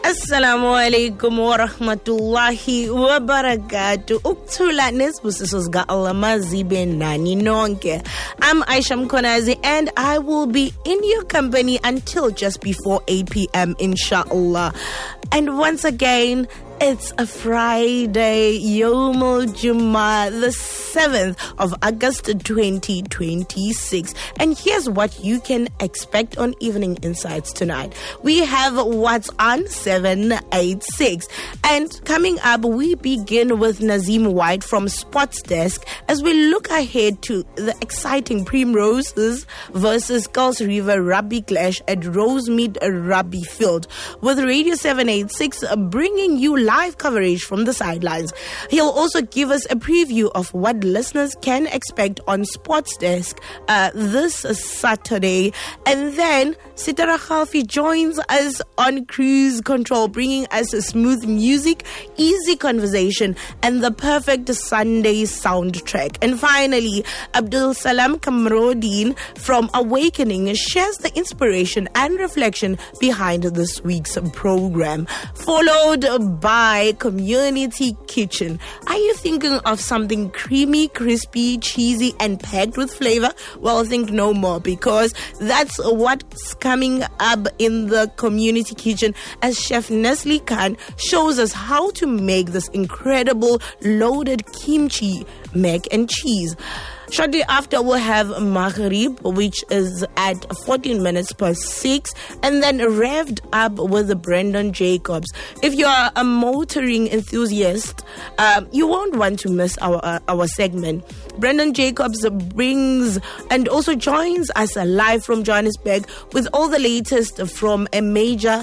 Assalamu alaikum wa rahmatullahi wa barakatuh. Uktula nesbusiso zika Allah mazibe nani nonke. I'm Aisha Mkonazi and I will be in your company until just before 8 p.m. inshallah. And once again, it's a Friday, Yomul Jummah, the 7th of August 2026. And here's what you can expect on Evening Insights tonight. We have What's on 786. And coming up, we begin with Nazim White from Sports Desk as we look ahead to the exciting Primroses versus Kuils River rugby clash at Rosemead Rugby Field, with Radio 786 bringing you live coverage from the sidelines. He'll also give us a preview of what listeners can expect on Sports Desk this Saturday. And then Sitara Khalfi joins us on Cruise Control, bringing us a smooth music, easy conversation, and the perfect Sunday soundtrack. And finally, Abdul Salam Kamrodin from Awakening shares the inspiration and reflection behind this week's program, followed by Community Kitchen. Are you thinking of something creamy, crispy, cheesy, and packed with flavor? Well, think no more, because that's what's coming up in the Community Kitchen as Chef Nestle Khan shows us how to make this incredible loaded kimchi mac and cheese. Shortly after, we'll have Maghrib, which is at 14 minutes past 6, and then revved up with Brendan Jacobs. If you're a motoring enthusiast, you won't want to miss our segment. Brendan Jacobs brings and also joins us live from Johannesburg with all the latest from a major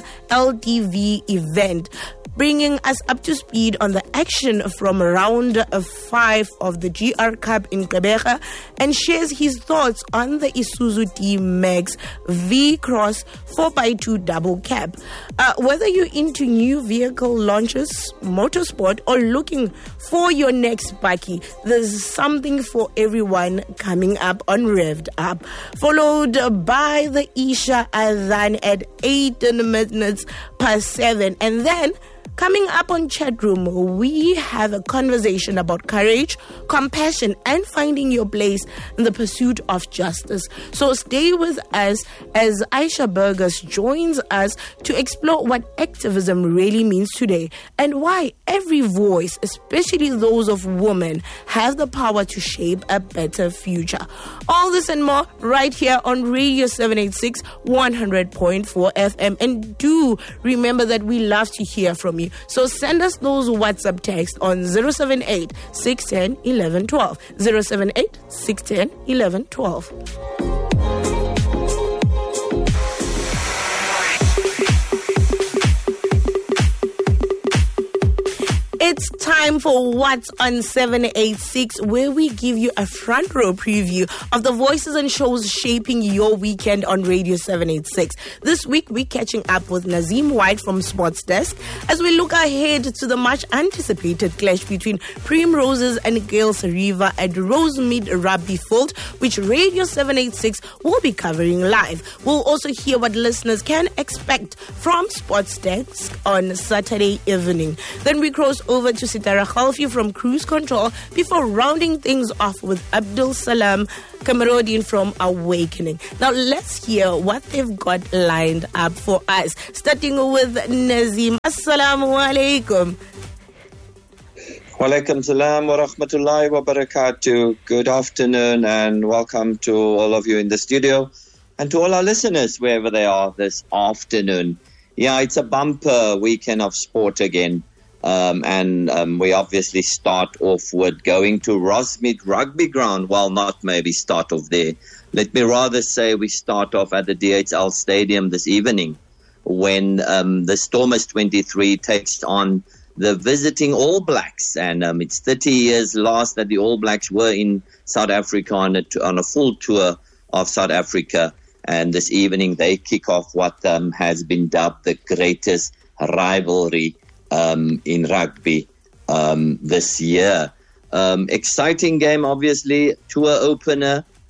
LTV event, bringing us up to speed on the action from round 5 of the GR Cup in Gqeberha, and shares his thoughts on the Isuzu D-Max V-Cross 4x2 double cab. Whether you're into new vehicle launches, motorsport, or looking for your next bakkie, there's something for everyone coming up on Revved Up, followed by the Isha Adhan at 8 minutes past 7. And then coming up on Chat Room, we have a conversation about courage, compassion, and finding your place in the pursuit of justice. So stay with us as Aisha Burgers joins us to explore what activism really means today and why every voice, especially those of women, have the power to shape a better future. All this and more right here on Radio 786 100.4 FM. And do remember that we love to hear from you. So send us those WhatsApp texts on 078 610 1112. 078 610 1112. It's time for What's on 786, where we give you a front row preview of the voices and shows shaping your weekend on Radio 786. This week, we're catching up with Nazim White from Sports Desk as we look ahead to the much anticipated clash between Primroses and Kuils River at Rosemead Rugby Field, which Radio 786 will be covering live. We'll also hear what listeners can expect from Sports Desk on Saturday evening. Then we cross over to Sitara Khalfi from Cruise Control before rounding things off with Abdul Salam Kamrodin from Awakening. Now let's hear what they've got lined up for us, starting with Nazim. Assalamu alaikum. Walaikum salam wa rahmatullahi wa barakatuh. Good afternoon and welcome to all of you in the studio and to all our listeners wherever they are this afternoon. Yeah, it's a bumper weekend of sport again. We obviously start off with going to Rosemead Rugby Ground. Well, not maybe start off there. Let me rather say we start off at the DHL Stadium this evening when the Stormers 23 takes on the visiting All Blacks. And it's 30 years last that the All Blacks were in South Africa on a full tour of South Africa. And this evening they kick off what has been dubbed the greatest rivalry in rugby this year. Exciting game, obviously. Tour opener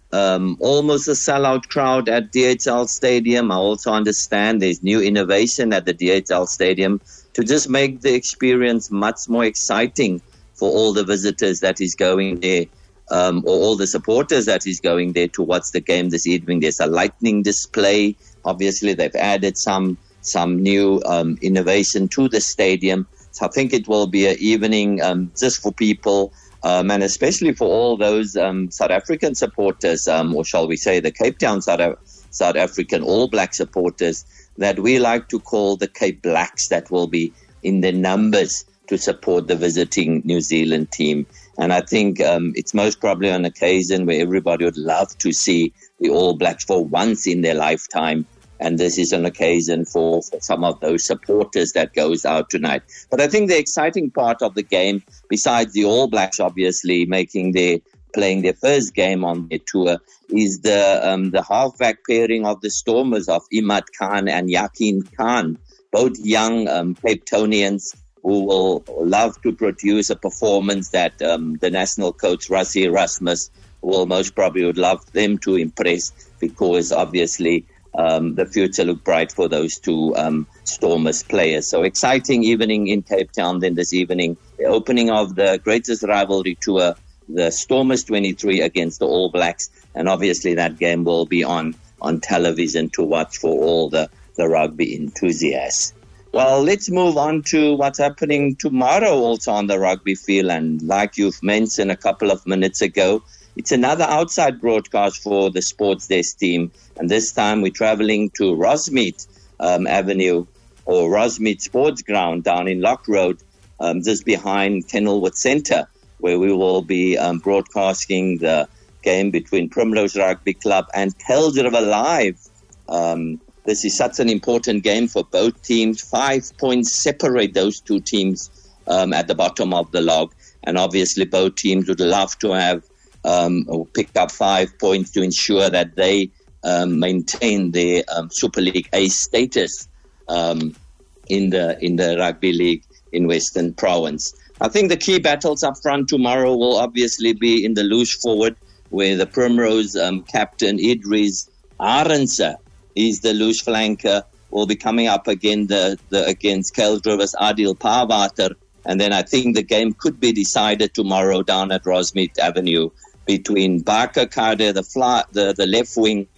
almost a sellout crowd at DHL Stadium. I also understand there's new innovation at the DHL Stadium to just make the experience much more exciting for all the visitors that is going there, or all the supporters that is going there to watch the game this evening. There's a lightning display. Obviously, they've added some new innovation to the stadium. So I think it will be an evening just for people, and especially for all those South African supporters, or shall we say the Cape Town South African All Black supporters that we like to call the Cape Blacks, that will be in the numbers to support the visiting New Zealand team. And I think it's most probably an occasion where everybody would love to see the All Blacks for once in their lifetime. And this is an occasion for some of those supporters that goes out tonight. But I think the exciting part of the game, besides the All Blacks obviously playing their first game on their tour, is the halfback pairing of the Stormers of Imad Khan and Yakin Khan, both young Cape Townians who will love to produce a performance that the national coach, Rassie Erasmus, will most probably would love them to impress, because obviously the future look bright for those two Stormers players. So exciting evening in Cape Town then this evening. The opening of the greatest rivalry tour, the Stormers 23 against the All Blacks. And obviously that game will be on television to watch for all the rugby enthusiasts. Well, let's move on to what's happening tomorrow also on the rugby field. And like you've mentioned a couple of minutes ago, it's another outside broadcast for the Sports Desk team. And this time we're traveling to Rosemead Avenue, or Rosemead Sports Ground down in Lock Road, just behind Kenilworth Centre, where we will be broadcasting the game between Primrose Rugby Club and Kuils River Live. This is such an important game for both teams. 5 points separate those two teams at the bottom of the log. And obviously both teams would love to have pick up 5 points to ensure that they maintain their Super League A status in the rugby league in Western Province. I think the key battles up front tomorrow will obviously be in the loose forward, where the Primrose captain Idris Arendse is the loose flanker, will be coming up again against Kuils River's Adil Pavater. And then I think the game could be decided tomorrow down at Rosemead Avenue between Barker Kade, the left wing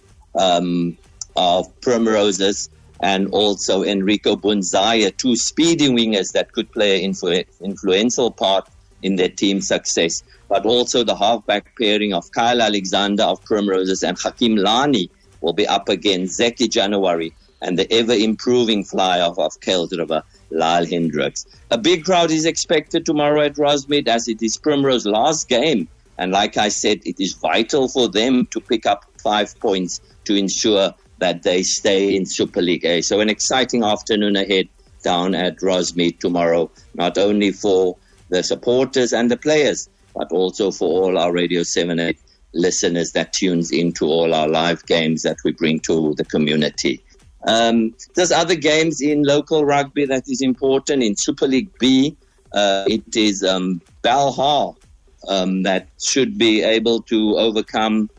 of Primroses, and also Enrico Bunzaya, two speedy wingers that could play an influential part in their team's success. But also the halfback pairing of Kyle Alexander of Primroses and Hakim Lani will be up against Zeki January and the ever-improving fly of Kuils River, Lyle Hendricks. A big crowd is expected tomorrow at Rosemead, as it is Primrose's last game. And like I said, it is vital for them to pick up 5 points to ensure that they stay in Super League A. So an exciting afternoon ahead down at Rosemead tomorrow, not only for the supporters and the players, but also for all our Radio 7/8 listeners that tunes into all our live games that we bring to the community. There's other games in local rugby that is important. In Super League B, it is Belhar that should be able to overcome,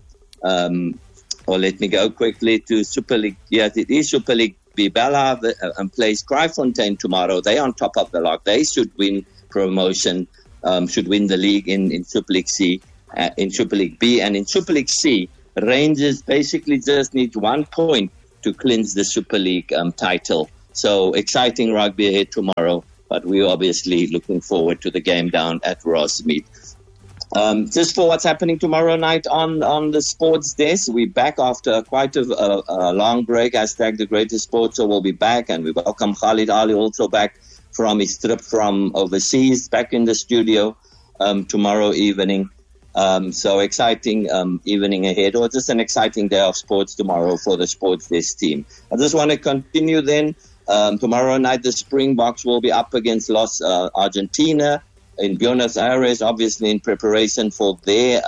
or let me go quickly to Super League. Yes, it is Super League B. Belhar plays Kraaifontein tomorrow. They're on top of the log. They should win promotion, should win the league in Super League C. In Super League B, and in Super League C, Rangers basically just need 1 point to clinch the Super League title. So exciting rugby ahead tomorrow, but we're obviously looking forward to the game down at Rosemead. Just for what's happening tomorrow night on the Sports Desk, we're back after quite a long break. Hashtag the greatest sports, so we'll be back, and we welcome Khalid Ali also back from his trip from overseas, back in the studio tomorrow evening. So exciting evening ahead, or just an exciting day of sports tomorrow for the Sports Desk team. I just want to continue then. Tomorrow night, the Springboks will be up against Argentina in Buenos Aires, obviously in preparation for their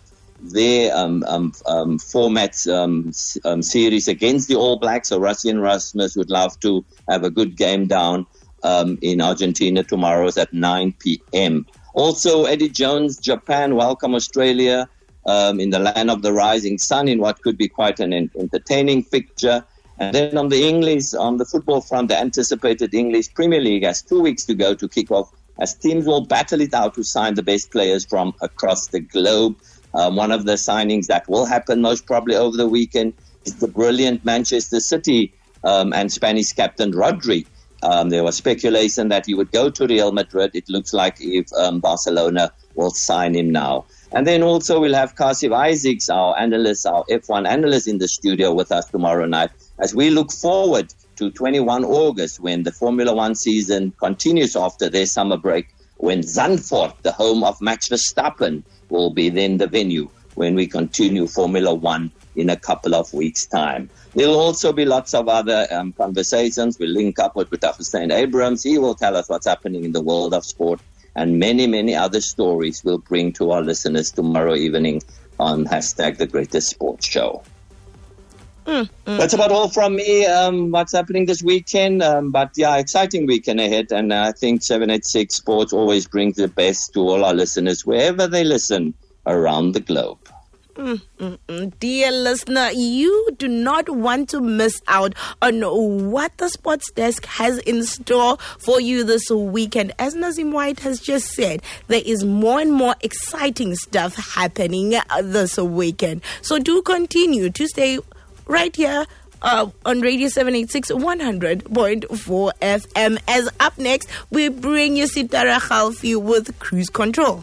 format series against the All Blacks. So Rassie Erasmus would love to have a good game down in Argentina tomorrow at 9 p.m. Also, Eddie Jones, Japan, welcome Australia in the land of the rising sun in what could be quite an entertaining fixture. And then on the football front, the anticipated English Premier League has 2 weeks to go to kick off as teams will battle it out to sign the best players from across the globe. One of the signings that will happen most probably over the weekend is the brilliant Manchester City and Spanish captain Rodri. There was speculation that he would go to Real Madrid. It looks like if Barcelona will sign him now. And then also we'll have Kasif Isaacs, our F1 analyst in the studio with us tomorrow night as we look forward to 21 August when the Formula One season continues after their summer break, when Zandvoort, the home of Max Verstappen, will be then the venue when we continue Formula One in a couple of weeks' time. There'll also be lots of other conversations. We'll link up with Hussein Abrams. He will tell us what's happening in the world of sport, and many, many other stories we'll bring to our listeners tomorrow evening on #The Greatest Sports Show. That's about all from me. What's happening this weekend? But yeah, exciting weekend ahead. And I think 786 Sports always brings the best to all our listeners wherever they listen around the globe. Dear listener, you do not want to miss out on what the Sports Desk has in store for you this weekend. As Nazim White has just said, there is more and more exciting stuff happening this weekend. So do continue to stay right here on Radio 786 100.4 FM. As up next, we bring you Sitara Khalfi with Cruise Control.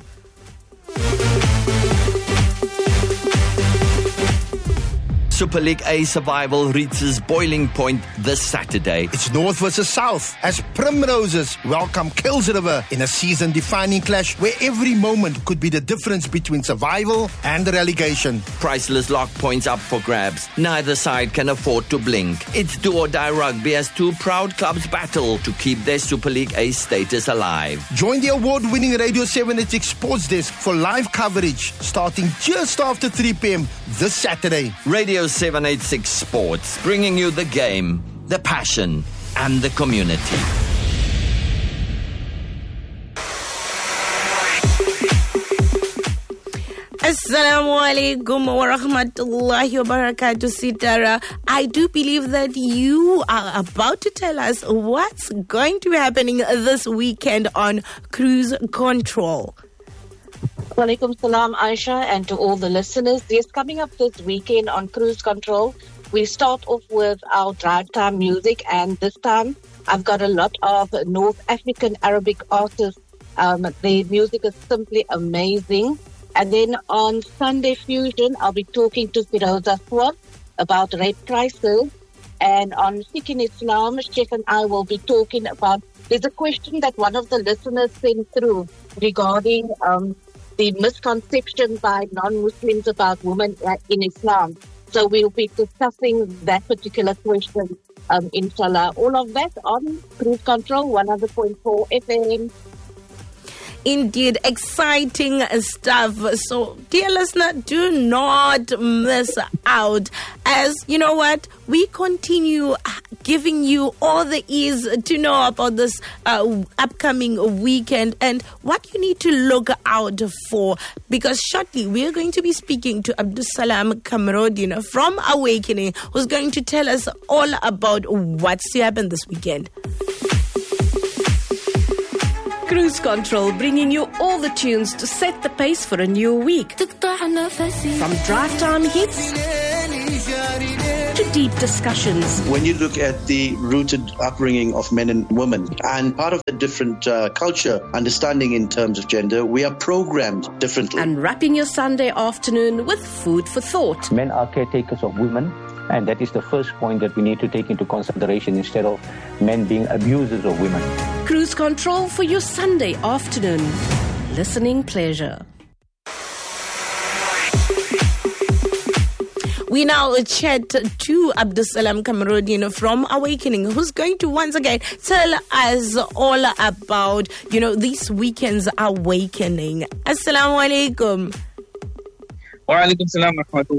Super League A survival reaches boiling point this Saturday. It's North versus South as Primroses welcome Kills River in a season-defining clash where every moment could be the difference between survival and relegation. Priceless lock points up for grabs. Neither side can afford to blink. It's do or die rugby as two proud clubs battle to keep their Super League A status alive. Join the award-winning Radio 786 Sports Desk for live coverage starting just after 3 p.m. this Saturday. Radio 786 Sports, bringing you the game, the passion, and the community. Assalamu alaikum wa rahmatullahi wa barakatuh, Sitara. I do believe that you are about to tell us what's going to be happening this weekend on Cruise Control. Walaikum salam, Aisha, and to all the listeners. Yes, coming up this weekend on Cruise Control, we start off with our drive time music, and this time I've got a lot of North African Arabic artists. Their music is simply amazing. And then on Sunday Fusion, I'll be talking to Firoza Swat about rape crisis. And on Sikh in Islam, Sheikh and I will be talking about, there's a question that one of the listeners sent through regarding the misconception by non-Muslims about women in Islam. So we'll be discussing that particular question, inshallah. All of that on Cruise Control 100.4 FM. Indeed, exciting stuff. So, dear listener, do not miss out. As you know what, we continue giving you all the ease to know about this upcoming weekend and what you need to look out for. Because shortly, we are going to be speaking to Abdul Salam Kamrodin from Awakening, who's going to tell us all about what's to happen this weekend. Cruise Control, bringing you all the tunes to set the pace for a new week. From drive time hits to deep discussions. When you look at the rooted upbringing of men and women and part of the different culture, understanding in terms of gender, we are programmed differently. And wrapping your Sunday afternoon with food for thought. Men are caretakers of women. And that is the first point that we need to take into consideration instead of men being abusers of women. Cruise Control for your Sunday afternoon. Listening pleasure. We now chat to Abdul Salam Kamrodin from Awakening, who's going to once again tell us all about, this weekend's Awakening. Assalamu alaikum. Wa alaikum salam wa rahmatullah.